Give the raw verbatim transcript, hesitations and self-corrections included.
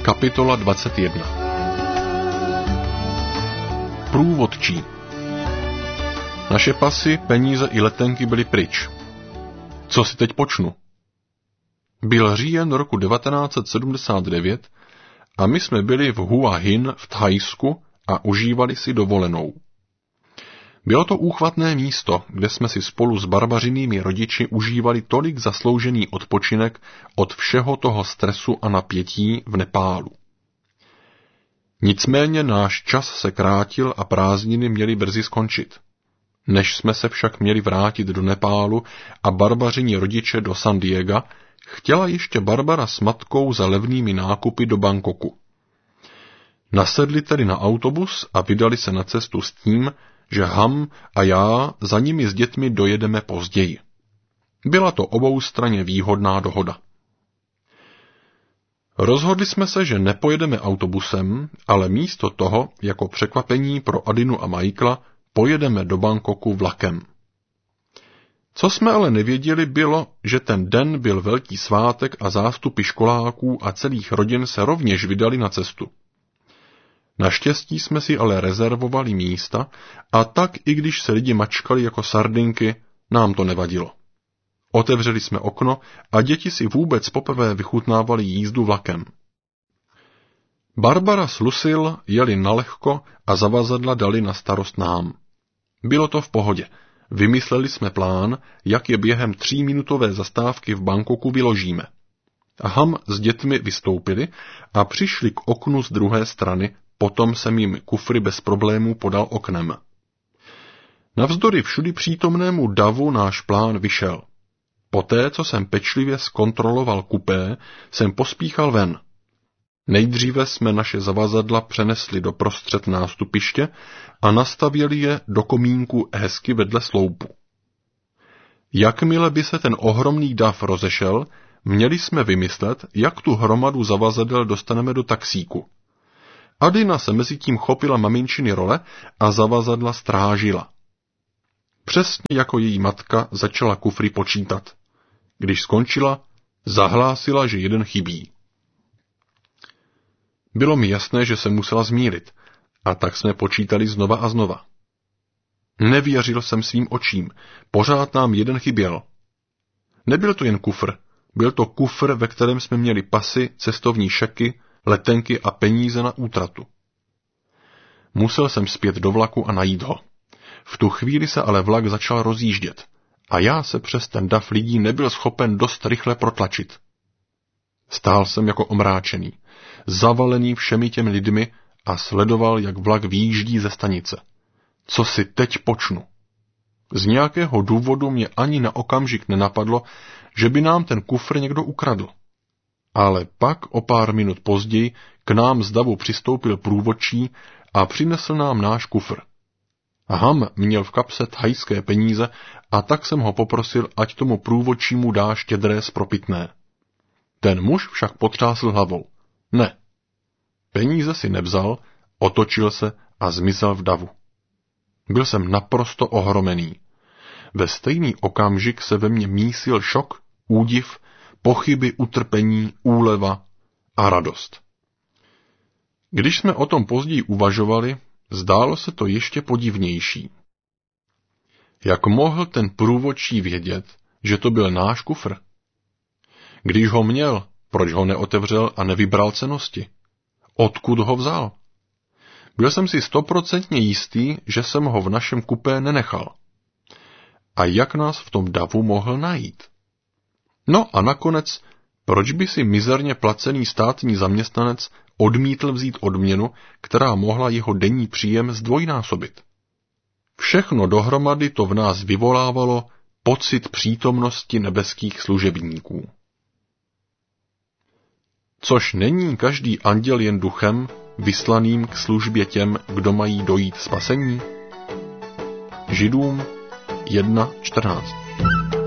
Kapitola dvacet jedna. Průvodčí. Naše pasy, peníze i letenky byly pryč. Co si teď počnu? Byl říjen roku devatenáct set sedmdesát devět a my jsme byli v Hua Hin v Thajsku a užívali si dovolenou. Bylo to úchvatné místo, kde jsme si spolu s barbařinými rodiči užívali tolik zasloužený odpočinek od všeho toho stresu a napětí v Nepálu. Nicméně náš čas se krátil a prázdniny měly brzy skončit. Než jsme se však měli vrátit do Nepálu a barbařini rodiče do San Diega, chtěla ještě Barbara s matkou za levnými nákupy do Bangkoku. Nasedli tedy na autobus a vydali se na cestu s tím, že Ham a já za nimi s dětmi dojedeme později. Byla to oboustranně výhodná dohoda. Rozhodli jsme se, že nepojedeme autobusem, ale místo toho, jako překvapení pro Adinu a Michaela, pojedeme do Bangkoku vlakem. Co jsme ale nevěděli, bylo, že ten den byl velký svátek a zástupy školáků a celých rodin se rovněž vydali na cestu. Naštěstí jsme si ale rezervovali místa a tak, i když se lidi mačkali jako sardinky, nám to nevadilo. Otevřeli jsme okno a děti si vůbec poprvé vychutnávali jízdu vlakem. Barbara s Lucille jeli nalehko a zavazadla dali na starost nám. Bylo to v pohodě. Vymysleli jsme plán, jak je během tříminutové zastávky v Bangkoku vyložíme. Ham s dětmi vystoupili a přišli k oknu z druhé strany, potom jsem jim kufry bez problémů podal oknem. Navzdory všudy přítomnému davu náš plán vyšel. Poté, co jsem pečlivě zkontroloval kupé, jsem pospíchal ven. Nejdříve jsme naše zavazadla přenesli do prostřed nástupiště a nastavili je do komínku hezky vedle sloupu. Jakmile by se ten ohromný dav rozešel, měli jsme vymyslet, jak tu hromadu zavazadel dostaneme do taxíku. Adina se mezi tím chopila maminčiny role a zavazadla strážila. Přesně jako její matka začala kufry počítat. Když skončila, zahlásila, že jeden chybí. Bylo mi jasné, že se musela zmýlit, a tak jsme počítali znova a znova. Nevěřil jsem svým očím, pořád nám jeden chyběl. Nebyl to jen kufr, byl to kufr, ve kterém jsme měli pasy, cestovní šeky, letenky a peníze na útratu. Musel jsem zpět do vlaku a najít ho. V tu chvíli se ale vlak začal rozjíždět a já se přes ten dav lidí nebyl schopen dost rychle protlačit. Stál jsem jako omráčený, zavalený všemi těmi lidmi a sledoval, jak vlak vyjíždí ze stanice. Co si teď počnu? Z nějakého důvodu mě ani na okamžik nenapadlo, že by nám ten kufr někdo ukradl. Ale pak o pár minut později k nám z davu přistoupil průvodčí a přinesl nám náš kufr. Ham měl v kapse thajské peníze a tak jsem ho poprosil, ať tomu průvodčímu dá štědré spropitné. Ten muž však potřásl hlavou. Ne. Peníze si nevzal, otočil se a zmizel v davu. Byl jsem naprosto ohromený. Ve stejný okamžik se ve mně mísil šok, údiv, pochyby, utrpení, úleva a radost. Když jsme o tom později uvažovali, zdálo se to ještě podivnější. Jak mohl ten průvodčí vědět, že to byl náš kufr? Když ho měl, proč ho neotevřel a nevybral cennosti? Odkud ho vzal? Byl jsem si stoprocentně jistý, že jsem ho v našem kupé nenechal. A jak nás v tom davu mohl najít? No a nakonec, proč by si mizerně placený státní zaměstnanec odmítl vzít odměnu, která mohla jeho denní příjem zdvojnásobit? Všechno dohromady to v nás vyvolávalo pocit přítomnosti nebeských služebníků. Což není každý anděl jen duchem, vyslaným k službě těm, kdo mají dojít spasení? Židům jedna čtrnáct.